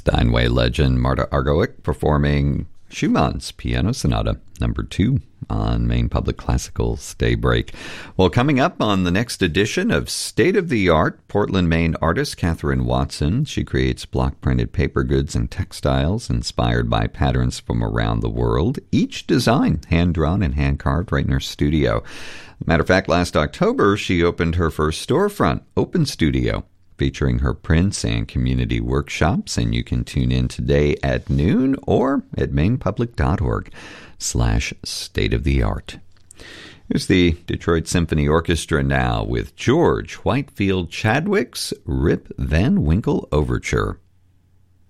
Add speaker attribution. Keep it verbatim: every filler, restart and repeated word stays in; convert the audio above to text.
Speaker 1: Steinway legend Marta Argerich performing Schumann's Piano Sonata number two on Maine Public Classical's Daybreak. Well, coming up on the next edition of State of the Art, Portland, Maine artist Catherine Watson. She creates block-printed paper goods and textiles inspired by patterns from around the world, each design hand-drawn and hand-carved right in her studio. Matter of fact, last October, she opened her first storefront, Open Studio, featuring her prints and community workshops, and you can tune in today at noon or at mainepublic.org slash state of the art. Here's the Detroit Symphony Orchestra now with George Whitefield Chadwick's Rip Van Winkle Overture.